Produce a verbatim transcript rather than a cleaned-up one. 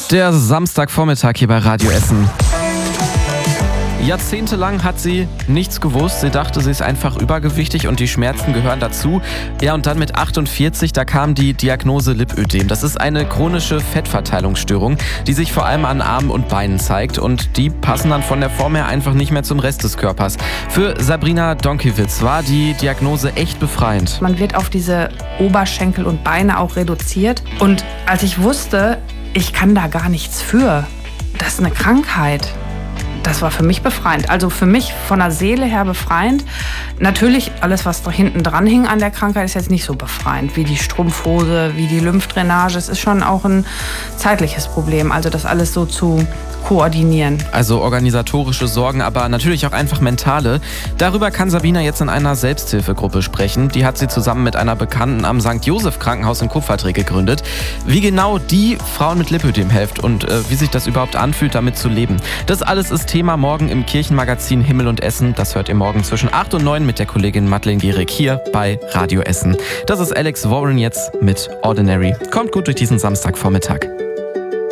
Der Samstagvormittag hier bei Radio Essen. Jahrzehntelang hat sie nichts gewusst. Sie dachte, sie ist einfach übergewichtig und die Schmerzen gehören dazu. Ja, und dann mit achtundvierzig, da kam die Diagnose Lipödem. Das ist eine chronische Fettverteilungsstörung, die sich vor allem an Armen und Beinen zeigt. Und die passen dann von der Form her einfach nicht mehr zum Rest des Körpers. Für Sabrina Donkiewicz war die Diagnose echt befreiend. Man wird auf diese Oberschenkel und Beine auch reduziert. Und als ich wusste, ich kann da gar nichts für, das ist eine Krankheit, das war für mich befreiend. Also für mich von der Seele her befreiend. Natürlich, alles, was da hinten dran hing an der Krankheit, ist jetzt nicht so befreiend. Wie die Strumpfhose, wie die Lymphdrainage. Es ist schon auch ein zeitliches Problem, also das alles so zu koordinieren. Also organisatorische Sorgen, aber natürlich auch einfach mentale. Darüber kann Sabina jetzt in einer Selbsthilfegruppe sprechen. Die hat sie zusammen mit einer Bekannten am Sankt Joseph Krankenhaus in Kupferträg gegründet. Wie genau die Frauen mit Lipödem hilft und äh, wie sich das überhaupt anfühlt, damit zu leben. Das alles ist Thema morgen im Kirchenmagazin Himmel und Essen. Das hört ihr morgen zwischen acht und neun mit der Kollegin Madeleine Gehrig hier bei Radio Essen. Das ist Alex Warren jetzt mit Ordinary. Kommt gut durch diesen Samstagvormittag.